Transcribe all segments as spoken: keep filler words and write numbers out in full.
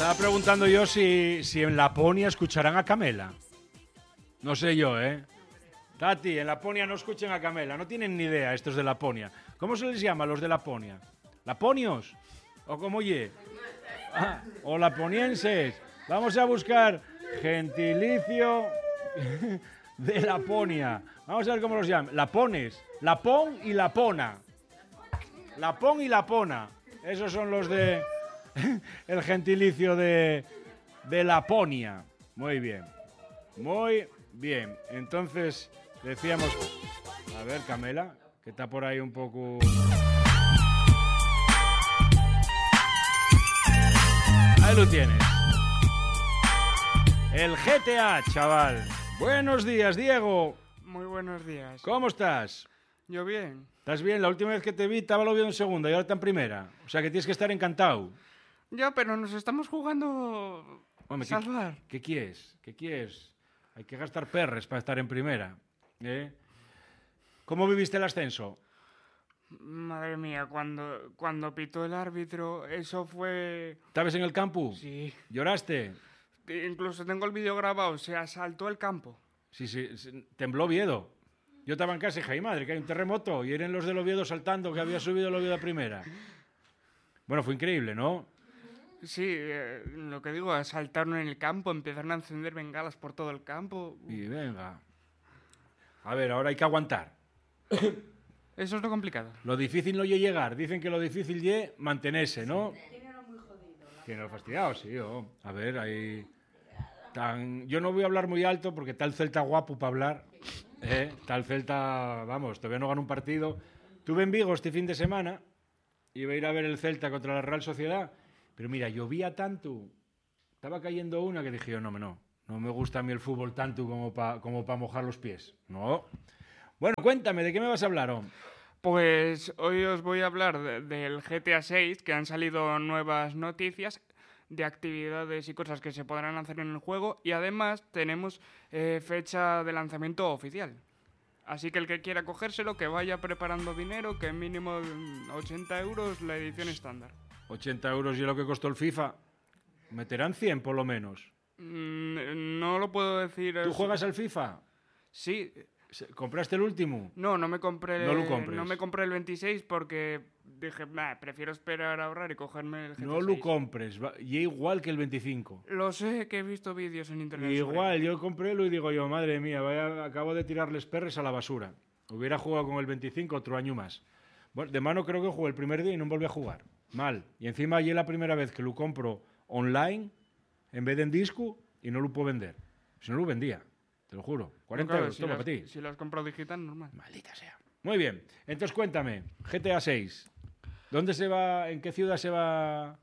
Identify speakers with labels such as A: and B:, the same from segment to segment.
A: Estaba preguntando yo si, si en Laponia escucharán a Camela. No sé yo, ¿eh? Tati, en Laponia no escuchen a Camela. No tienen ni idea estos de Laponia. ¿Cómo se les llama a los de Laponia? ¿Laponios? ¿O cómo ye? Ah, o laponienses. Vamos a buscar gentilicio de Laponia. Vamos a ver cómo los llaman. Lapones. Lapón y Lapona. Lapón y Lapona. Esos son los de el gentilicio de, de Laponia. Muy bien. Muy bien. Entonces, decíamos... A ver, Camela, que está por ahí un poco... Ahí lo tienes. El G T A, chaval. Buenos días, Diego.
B: Muy buenos días.
A: ¿Cómo estás?
B: Yo bien.
A: ¿Estás bien? La última vez que te vi estaba lo viendo en segunda y ahora está en primera. O sea que tienes que estar encantado.
B: Ya, pero nos estamos jugando...
A: Hombre, ¿qué,
B: salvar.
A: ¿Qué quieres? ¿Qué quieres? Hay que gastar perres para estar en primera. ¿Eh? ¿Cómo viviste el ascenso?
B: Madre mía, cuando, cuando pitó el árbitro, eso fue...
A: ¿Estabas en el campo?
B: Sí.
A: ¿Lloraste?
B: Incluso tengo el vídeo grabado, se asaltó el campo.
A: Sí, sí, sí, tembló Oviedo. Yo estaba en casa y dije, ay madre, que hay un terremoto. Y eran los del Oviedo saltando, que había subido el Oviedo a primera. Bueno, fue increíble, ¿no?
B: Sí, eh, lo que digo, asaltaron en el campo, empezaron a encender bengalas por todo el campo.
A: Y venga. A ver, ahora hay que aguantar.
B: Eso es lo complicado.
A: Lo difícil no es llegar. Dicen que lo difícil es mantenerse, ¿no? Tiene lo fastidiado, sí. Oh. A ver, ahí... Tan... Yo no voy a hablar muy alto porque está el Celta guapo para hablar. ¿Eh? Está el Celta... Vamos, todavía no gana un partido. Tuve en Vigo este fin de semana. Iba a ir a ver el Celta contra la Real Sociedad. Pero mira, llovía tanto. Estaba cayendo una que dije yo, no, no. No me gusta a mí el fútbol tanto como para como pa mojar los pies. No. Bueno, cuéntame, ¿de qué me vas a hablar, hombre?
B: Pues hoy os voy a hablar de, del G T A seis, que han salido nuevas noticias de actividades y cosas que se podrán hacer en el juego, y además tenemos eh, fecha de lanzamiento oficial. Así que el que quiera cogérselo, que vaya preparando dinero, que mínimo ochenta euros la edición estándar.
A: ochenta euros y lo que costó el FIFA. Meterán cien por lo menos.
B: Mm, no lo puedo decir.
A: ¿Tú
B: es...
A: juegas al FIFA?
B: Sí.
A: ¿Compraste el último?
B: No, no me compré el,
A: no lo compres.
B: No me compré el veintiséis porque dije, nah, prefiero esperar a ahorrar y cogerme el G T A
A: No
B: seis.
A: lo compres, y igual que el veinticinco.
B: Lo sé, que he visto vídeos en internet.
A: Igual, yo compré lo y digo yo, madre mía, vaya, acabo de tirarles perres a la basura. Hubiera jugado con el veinticinco otro año más. Bueno, de mano creo que jugué el primer día y no volví a jugar. Mal. Y encima allí es la primera vez que lo compro online en vez de en disco y no lo puedo vender. Si no lo vendía. Te lo juro. cuarenta
B: no, claro,
A: euros,
B: si
A: toma
B: las,
A: para ti.
B: Si lo has comprado digital, normal.
A: Maldita sea. Muy bien. Entonces cuéntame, G T A seis. ¿Dónde se va? ¿En qué ciudad se va?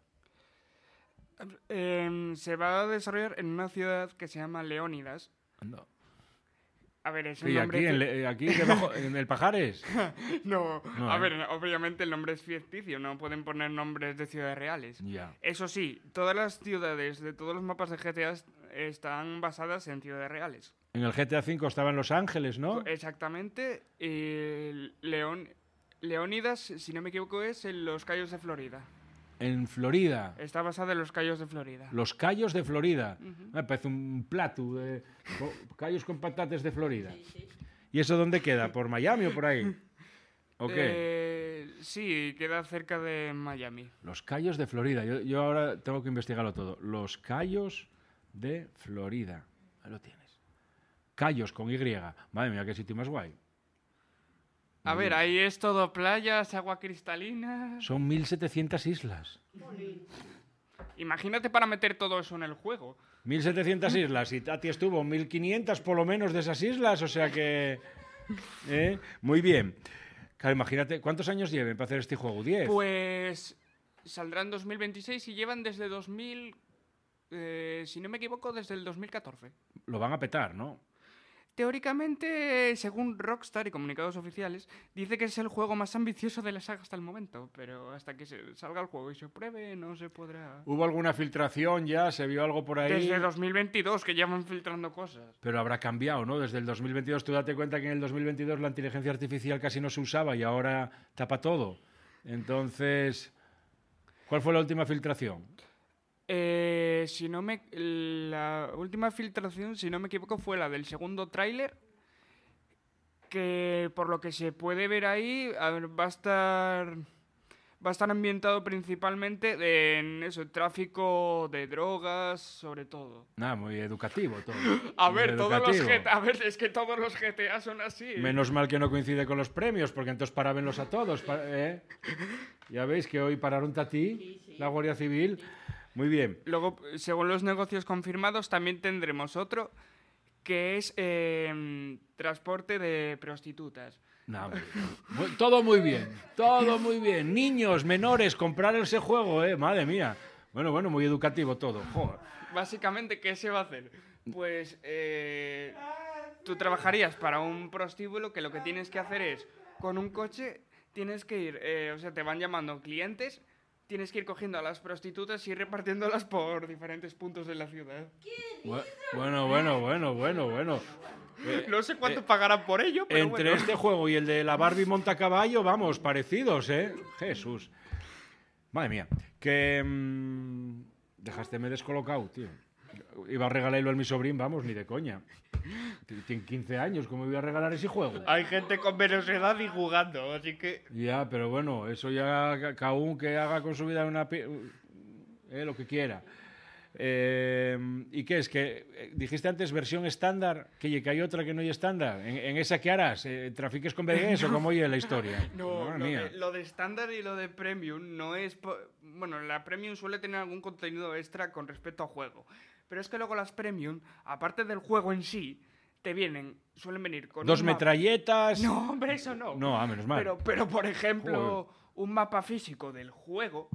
B: Eh, se va a desarrollar en una ciudad que se llama Leónidas.
A: No.
B: A ver, es un
A: Sí,
B: nombre...
A: aquí, en, Le- aquí debajo, en el Pajares.
B: no,
A: No,
B: a
A: ¿eh?
B: ver, obviamente el nombre es ficticio, no pueden poner nombres de ciudades reales.
A: Ya.
B: Eso sí, todas las ciudades de todos los mapas de G T A están basadas en ciudades reales.
A: En el G T A cinco estaba en Los Ángeles, ¿no?
B: Exactamente. Y León, Leónidas, si no me equivoco, es en los Cayos de Florida.
A: En Florida.
B: Está basada en los Cayos de Florida.
A: Los Cayos de Florida.
B: Uh-huh.
A: Me parece un plato de co- Cayos con patates de Florida. ¿Y eso dónde queda? ¿Por Miami o por ahí? ¿O qué?
B: Eh, sí, queda cerca de Miami.
A: Los Cayos de Florida. Yo, yo ahora tengo que investigarlo todo. Los Cayos de Florida. Ahí lo tienes. Cayos con Y. Madre mía, qué sitio más guay.
B: A ver, ahí es todo playas, agua cristalina.
A: Son mil setecientas islas.
B: Imagínate para meter todo eso en el juego.
A: mil setecientas islas. Y Tati estuvo mil quinientas por lo menos de esas islas. O sea que... ¿eh? Muy bien. Claro, imagínate, ¿cuántos años lleven para hacer este juego? ¿diez?
B: Pues saldrá en dos mil veintiséis y llevan desde dos mil... Eh, si no me equivoco, desde el dos mil catorce.
A: Lo van a petar, ¿no?
B: Teóricamente, según Rockstar y comunicados oficiales, dice que es el juego más ambicioso de la saga hasta el momento, pero hasta que se salga el juego y se pruebe no se podrá...
A: ¿Hubo alguna filtración ya? ¿Se vio algo por ahí?
B: Desde dos mil veintidós, que ya van filtrando cosas.
A: Pero habrá cambiado, ¿no? Desde el dos mil veintidós, tú date cuenta que en el dos mil veintidós la inteligencia artificial casi no se usaba y ahora tapa todo. Entonces, ¿cuál fue la última filtración?
B: Eh, si no me... La última filtración, si no me equivoco, fue la del segundo tráiler, que por lo que se puede ver ahí, a ver, va a estar... Va a estar ambientado principalmente en eso, tráfico de drogas, sobre todo.
A: Nada, muy educativo todo.
B: A
A: Muy
B: ver, todos los
A: educativo.
B: G T A, a ver, es que todos los G T A son así.
A: Menos mal que no coincide con los premios, porque entonces parabenlos a todos. pa- ¿eh? Ya veis que hoy pararon Tatí, la Guardia Civil. Muy bien.
B: Luego, según los negocios confirmados, también tendremos otro que es eh, transporte de prostitutas.
A: No, muy bien. Muy- todo muy bien, todo muy bien. Niños, menores, comprar ese juego, ¿eh? Madre mía. Bueno, bueno, muy educativo todo. Joder.
B: Básicamente, ¿qué se va a hacer? Pues eh, tú trabajarías para un prostíbulo que lo que tienes que hacer es, con un coche, tienes que ir, eh, o sea, te van llamando clientes, tienes que ir cogiendo a las prostitutas y ir repartiéndolas por diferentes puntos de la ciudad.
A: Bu- Bueno, bueno, bueno, bueno, bueno. Eh,
B: No sé cuánto pagarán por ello, pero
A: Entre
B: bueno.
A: este juego y el de la Barbie Montacaballo, vamos, parecidos, ¿eh? Jesús. Madre mía. Que... mm, dejásteme descolocado, tío. Iba a regalarlo a mi sobrín, vamos, ni de coña. T- Tiene quince años, ¿cómo iba a regalar ese juego?
B: Hay gente con menos edad y jugando, así que...
A: Ya, pero bueno, eso ya ca- cada uno que haga con su vida una... pi- eh, lo que quiera. Eh, ¿Y qué es? Que eh, dijiste antes versión estándar, que, lle- que hay otra que no hay estándar. ¿En, en esa qué harás? Eh, ¿Trafiques con B D S o cómo oye la historia?
B: No,
A: Madre
B: lo
A: mía.
B: de, lo de estándar y lo de premium no es... po- Bueno, la premium suele tener algún contenido extra con respecto al juego. Pero es que luego las premium, aparte del juego en sí, te vienen, suelen venir con
A: Dos
B: un mapa-
A: metralletas.
B: No, hombre, eso no.
A: No, a menos mal.
B: Pero, pero por ejemplo, un mapa físico del juego.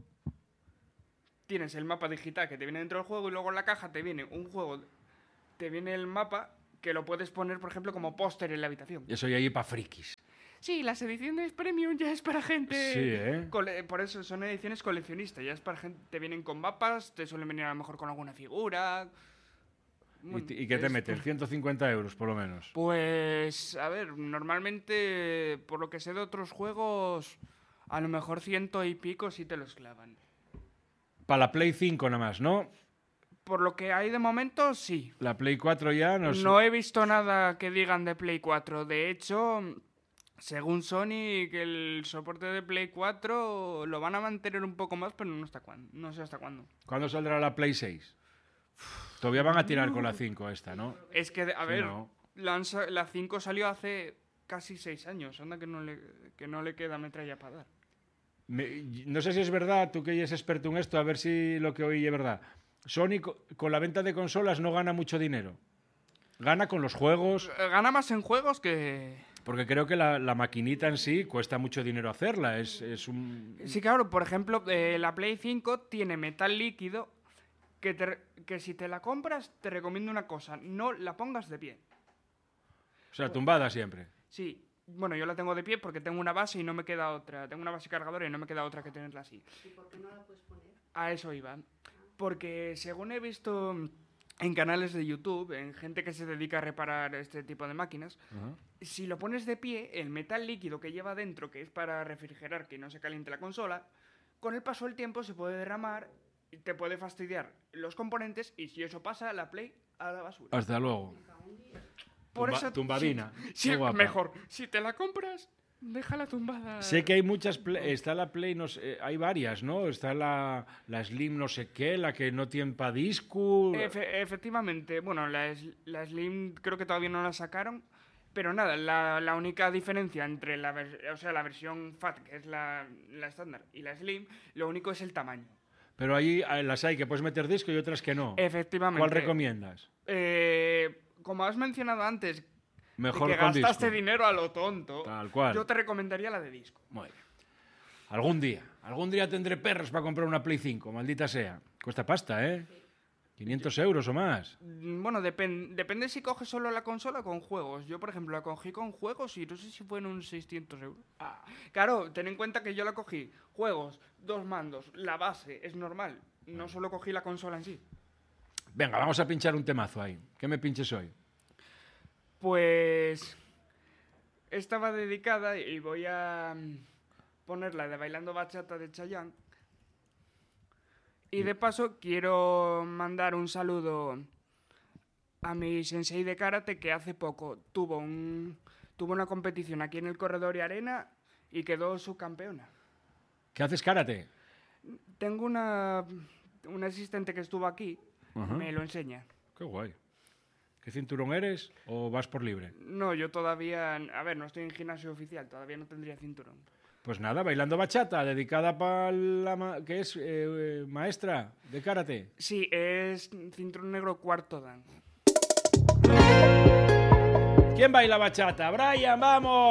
B: Tienes el mapa digital que te viene dentro del juego y luego en la caja te viene un juego, te viene el mapa que lo puedes poner, por ejemplo, como póster en la habitación.
A: Eso ya ahí para frikis.
B: Sí, las ediciones premium ya es para gente...
A: Sí, ¿eh?
B: cole- Por eso son ediciones coleccionistas, ya es para gente... Te vienen con mapas, te suelen venir a lo mejor con alguna figura...
A: ¿Y,
B: Bueno,
A: t- y qué te
B: es-
A: meten? ciento cincuenta euros, por lo menos.
B: Pues, a ver, normalmente, por lo que sé de otros juegos, a lo mejor ciento y pico sí te los clavan.
A: Para la Play cinco nada más, ¿no?
B: Por lo que hay de momento, sí.
A: La Play cuatro ya no sé.
B: No he visto nada que digan de Play cuatro. De hecho, según Sony, que el soporte de Play cuatro lo van a mantener un poco más, pero no, hasta cuándo, no sé hasta cuándo.
A: ¿Cuándo saldrá la Play seis? Todavía van a tirar con la cinco esta, ¿no?
B: Es que, a
A: Sí,
B: ver,
A: no.
B: la, han sa- la cinco salió hace casi seis años. Anda que no le, que no le queda metralla para dar.
A: Me- no sé si es verdad, tú que eres experto en esto, a ver si lo que oí es verdad. Sony co- con la venta de consolas no gana mucho dinero. Gana con los juegos,
B: Eh, Gana más en juegos que...
A: porque creo que la, la maquinita en sí cuesta mucho dinero hacerla. Es, es un...
B: Sí, claro, por ejemplo, eh, la Play cinco tiene metal líquido que, te re- que si te la compras te recomiendo una cosa, no la pongas de pie.
A: O sea, tumbada siempre.
B: Sí, bueno, yo la tengo de pie porque tengo una base y no me queda otra. Tengo una base cargadora y no me queda otra que tenerla así.
C: ¿Y por qué no la puedes poner?
B: A eso iba. Porque según he visto en canales de YouTube, en gente que se dedica a reparar este tipo de máquinas,
A: Ajá.
B: si lo pones de pie, el metal líquido que lleva dentro, que es para refrigerar que no se caliente la consola, con el paso del tiempo se puede derramar y te puede fastidiar los componentes y si eso pasa, la Play a la basura.
A: Hasta luego.
B: Por
A: Tumba-
B: eso,
A: tumbadina.
B: sí,
A: Qué guapa.
B: mejor. Si te la compras, déjala tumbada.
A: Sé que hay muchas, Play- está la Play, no sé, hay varias, ¿no? Está la, la Slim no sé qué, la que no tiene pa' disco.
B: Efe- efectivamente, bueno, la, es- la Slim creo que todavía no la sacaron, pero nada, la, la única diferencia entre la, vers- o sea, la versión Fat, que es la, la estándar, y la Slim, lo único es el tamaño.
A: Pero ahí eh, las hay que puedes meter disco y otras que no.
B: Efectivamente.
A: ¿Cuál recomiendas?
B: Eh, como has mencionado antes, de
A: Mejor
B: que
A: con
B: gastaste
A: disco.
B: dinero a lo tonto,
A: Tal cual.
B: yo te recomendaría la de disco.
A: Muy bien. Algún día, algún día tendré perros para comprar una Play cinco, maldita sea. Cuesta pasta, ¿eh? quinientos euros o más.
B: Mm, Bueno, depen- depende si coges solo la consola o con juegos. Yo, por ejemplo, la cogí con juegos y no sé si fueron unos seiscientos euros. Ah, claro, ten en cuenta que yo la cogí juegos, dos mandos, la base, es normal. No solo cogí la consola en sí.
A: Venga, vamos a pinchar un temazo ahí. ¿Qué me pinches hoy?
B: Pues esta va dedicada y voy a mm, ponerla de Bailando Bachata de Chayanne. Y de paso quiero mandar un saludo a mi sensei de karate que hace poco tuvo, un, tuvo una competición aquí en el Corredor y Arena y quedó subcampeona.
A: ¿Qué haces karate?
B: Tengo una, una asistente que estuvo aquí,
A: Ajá.
B: me lo enseña.
A: Qué guay. ¿Qué cinturón eres o vas por libre?
B: No, yo todavía, a ver, no estoy en gimnasio oficial, todavía no tendría cinturón.
A: Pues nada, bailando bachata, dedicada para la ma que es eh, maestra de karate.
B: Sí, es cinturón negro cuarto dan.
A: ¿Quién baila bachata? Brian, vamos.